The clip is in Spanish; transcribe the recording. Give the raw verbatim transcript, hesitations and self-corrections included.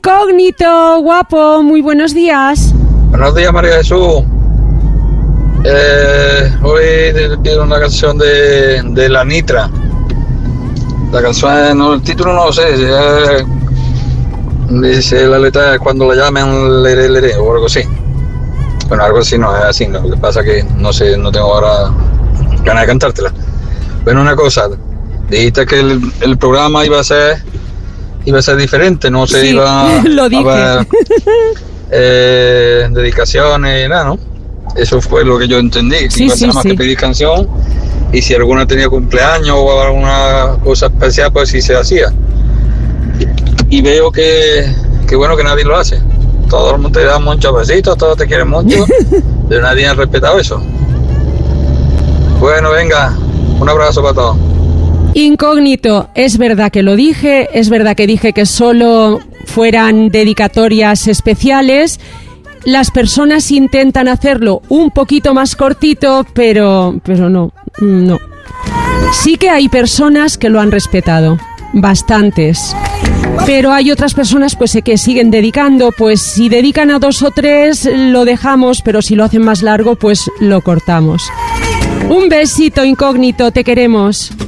Incógnito, guapo, muy buenos días. Buenos días, María Jesús. Eh, hoy te pido una canción de, de La Nitra. La canción, no, el título no lo sé, eh, dice la letra cuando la llamen leré, leré, o algo así. Bueno, algo así no es así, ¿no? Lo que pasa que no sé, no tengo ahora ganas de cantártela. Bueno, una cosa, dijiste que el, el programa iba a ser iba a ser diferente, no se Sí, iba lo dije. a ver eh, dedicaciones y nada, ¿no? Eso fue lo que yo entendí, que Sí, iba a ser sí, más sí. que pedir canción, y si alguna tenía cumpleaños o alguna cosa especial, pues sí se hacía. Y veo que, que bueno, que nadie lo hace. Todo el mundo te da muchos besitos, todos te quieren mucho, pero nadie ha respetado eso. Bueno, venga, un abrazo para todos. Incógnito, es verdad que lo dije, es verdad que dije que solo fueran dedicatorias especiales. Las personas intentan hacerlo un poquito más cortito, pero, pero no, no. Sí que hay personas que lo han respetado, bastantes. Pero hay otras personas pues que siguen dedicando, pues si dedican a dos o tres lo dejamos, pero si lo hacen más largo pues lo cortamos. Un besito, Incógnito, te queremos.